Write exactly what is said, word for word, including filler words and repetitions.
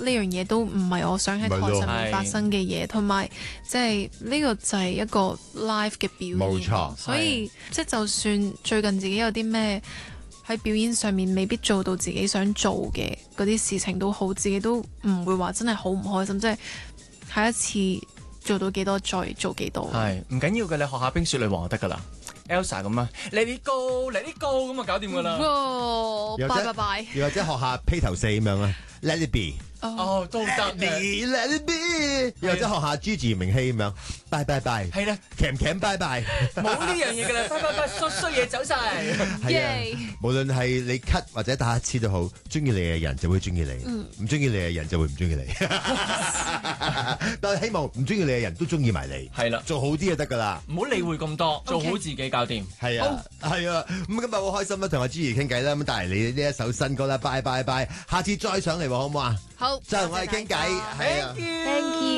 呢樣嘢都唔係我想喺台上面發生嘅嘢，同埋即係呢個就係一個 live 嘅表演， 冇錯。 所以即係就算最近自己有啲咩喺表演上面未必做到自己想做嘅嗰啲事情都好，自己都唔會話真係好唔開心，即係下一次做到幾多再做幾多。 係唔緊要嘅，你學下冰雪女王就得噶啦。Elsa 咁啊，Let it go，Let it go 咁啊，搞掂噶啦。 拜拜拜。 又或者學下披頭四咁樣啊 ，Let it be。 哦，都得。 你 Let it be。又或者學下朱志明希咁樣，拜拜拜。 係啦， 鉗鉗拜拜。 冇呢樣嘢噶啦，拜拜拜，衰衰嘢走晒。 係啊，無論係你咳或者打乞嗤都好，中意你嘅人就會中意你，唔中意你嘅人就會唔中意你。但係希望唔中意你嘅人都中意埋你。 係啦， 做好啲就得噶啦， 唔好理會咁多，做好自己搞掂。 係啊，係啊，咁今日好開心啦，同阿朱兒傾偈啦，咁帶嚟你呢一首新歌啦，拜拜拜，下次再上嚟好唔好啊？ 好， 就同我哋傾偈，係啊。